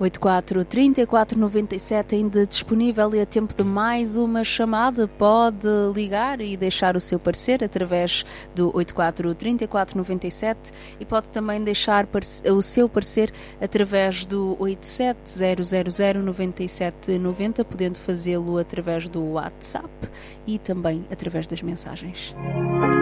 84 34 97 ainda disponível e a tempo de mais uma chamada. Pode ligar e deixar o seu parecer através do 84 34 97 e pode também deixar o seu parecer através do 87 000 97 90, podendo fazê-lo através do WhatsApp e também através das mensagens.